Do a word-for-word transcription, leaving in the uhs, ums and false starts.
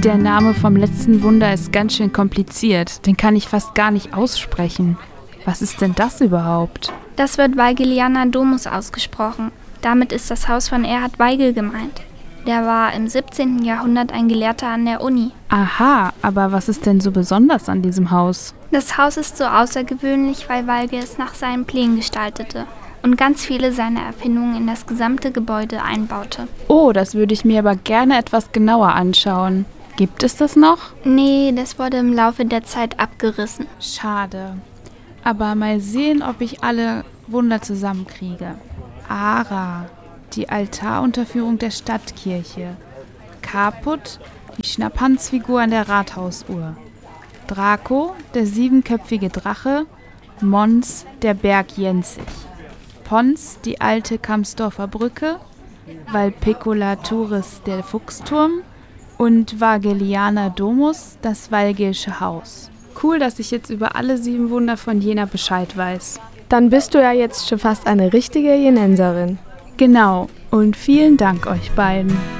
Der Name vom letzten Wunder ist ganz schön kompliziert. Den kann ich fast gar nicht aussprechen. Was ist denn das überhaupt? Das wird Weigelianer Domus ausgesprochen. Damit ist das Haus von Erhard Weigel gemeint. Der war im siebzehnten Jahrhundert ein Gelehrter an der Uni. Aha, aber was ist denn so besonders an diesem Haus? Das Haus ist so außergewöhnlich, weil Weigel es nach seinen Plänen gestaltete und ganz viele seiner Erfindungen in das gesamte Gebäude einbaute. Oh, das würde ich mir aber gerne etwas genauer anschauen. Gibt es das noch? Nee, das wurde im Laufe der Zeit abgerissen. Schade. Aber mal sehen, ob ich alle Wunder zusammenkriege. Ara, die Altarunterführung der Stadtkirche. Caput, die Schnapphansfigur an der Rathausuhr. Draco, der siebenköpfige Drache. Mons, der Berg Jensich. Pons, die alte Kamsdorfer Brücke. Valpecula-Turis, der Fuchsturm. Und Weigelianer Domus, das Weigelsche Haus. Cool, dass ich jetzt über alle sieben Wunder von Jena Bescheid weiß. Dann bist du ja jetzt schon fast eine richtige Jenenserin. Genau, und vielen Dank euch beiden.